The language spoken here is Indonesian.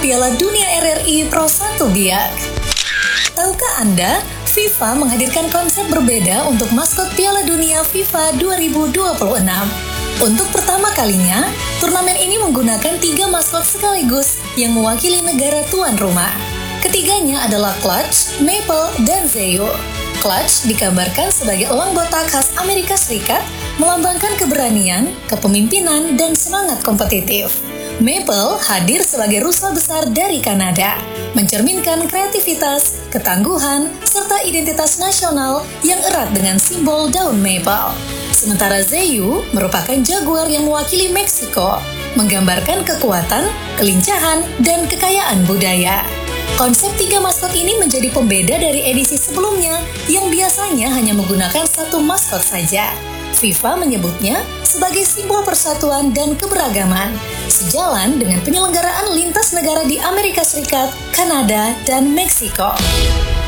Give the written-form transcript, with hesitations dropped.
Piala Dunia RRI Pro 1 Biak. Tahukah Anda, FIFA menghadirkan konsep berbeda untuk maskot Piala Dunia FIFA 2026. Untuk pertama kalinya, turnamen ini menggunakan 3 maskot sekaligus yang mewakili negara tuan rumah. Ketiganya adalah Clutch, Maple, dan Zayu. Clutch digambarkan sebagai elang botak khas Amerika Serikat, melambangkan keberanian, kepemimpinan, dan semangat kompetitif. Maple hadir sebagai rusa besar dari Kanada, mencerminkan kreativitas, ketangguhan, serta identitas nasional yang erat dengan simbol daun maple. Sementara Zayu merupakan jaguar yang mewakili Meksiko, menggambarkan kekuatan, kelincahan, dan kekayaan budaya. Konsep 3 maskot ini menjadi pembeda dari edisi sebelumnya yang biasanya hanya menggunakan 1 maskot saja. FIFA menyebutnya sebagai simbol persatuan dan keberagaman, sejalan dengan penyelenggaraan lintas negara di Amerika Serikat, Kanada, dan Meksiko.